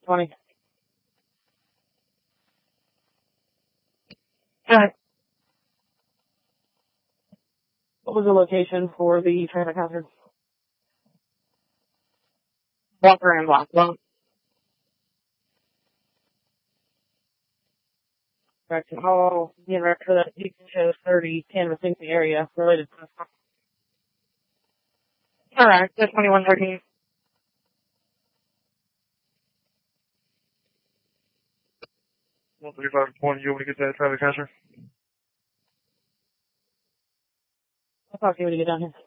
20. Alright. What was the location for the traffic hazard? Walker and Blackwell. Correct. Oh, being right for that, you can show 30 canvassing the area related to this. Alright, the 2113. 13520, you want me to get that traffic hazard? I'll talk to you when you get down here.